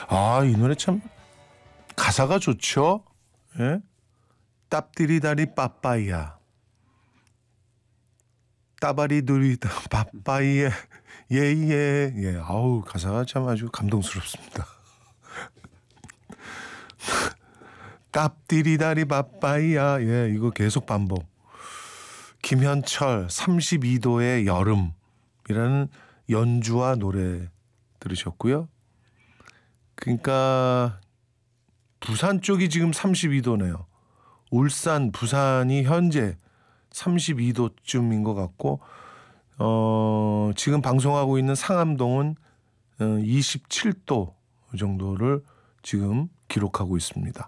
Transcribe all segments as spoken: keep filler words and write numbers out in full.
아, 이 노래 참 가사가 좋죠. 예? 땀띠리다리 빠빠이야. 따바리두리다 빠빠이에 예예 예. 아우, 가사가 참 아주 감동스럽습니다. 땀띠리다리 빠빠이야. 예, 이거 계속 반복. 김현철 삼십이 도의 여름이라는 연주와 노래 들으셨고요. 그러니까 부산 쪽이 지금 삼십이 도네요. 울산, 부산이 현재 삼십이 도쯤인 것 같고, 어, 지금 방송하고 있는 상암동은 이십칠 도 정도를 지금 기록하고 있습니다.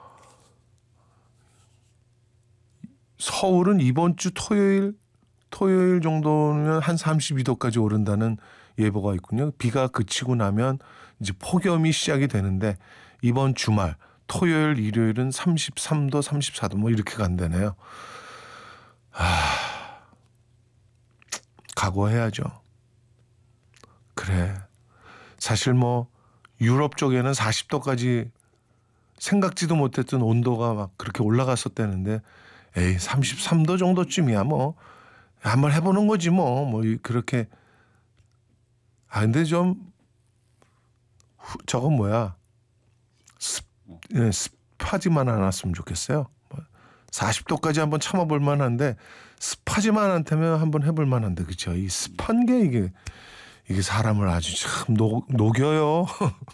서울은 이번 주 토요일, 토요일 정도면 한 삼십이 도까지 오른다는 예보가 있군요. 비가 그치고 나면 이제 폭염이 시작이 되는데, 이번 주말, 토요일, 일요일은 삼십삼 도, 삼십사 도 뭐 이렇게 간다네요. 아, 각오해야죠. 그래. 사실 뭐 유럽 쪽에는 사십 도까지 생각지도 못했던 온도가 막 그렇게 올라갔었다는데, 에이, 삼십삼 도 정도쯤이야 뭐 한번 해보는 거지 뭐. 뭐 그렇게. 아, 근데 좀 후, 저건 뭐야, 습, 예, 습하지만 않았으면 좋겠어요. 사십 도까지 한번 참아볼 만한데 습하지만 않다면 한번 해볼 만한데, 그렇죠? 이 습한 게 이게 이게 사람을 아주 참 녹, 녹여요.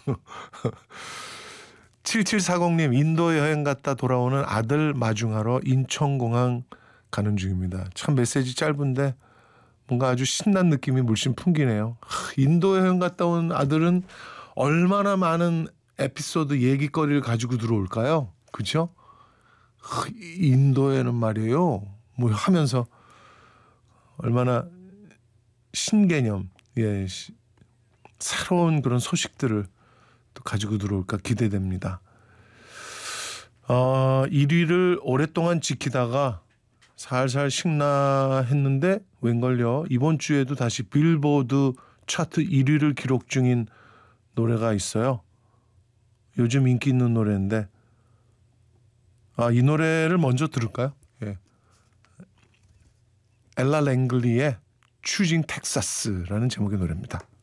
칠칠사공님, 인도 여행 갔다 돌아오는 아들 마중하러 인천공항 가는 중입니다. 참 메시지 짧은데 뭔가 아주 신난 느낌이 물씬 풍기네요. 인도 여행 갔다 온 아들은 얼마나 많은 에피소드, 얘기거리를 가지고 들어올까요? 그렇죠? 인도에는 말이에요, 뭐 하면서 얼마나 신개념, 예, 시, 새로운 그런 소식들을 또 가지고 들어올까 기대됩니다. 어, 일 위를 오랫동안 지키다가 살살 식나했는데 웬걸요, 이번 주에도 다시 빌보드 차트 일 위를 기록 중인 노래가 있어요. 요즘 인기 있는 노래인데, 아, 이 노래를 먼저 들을까요? 예. 엘라 랭글리의 추징 텍사스라는 제목의 노래입니다.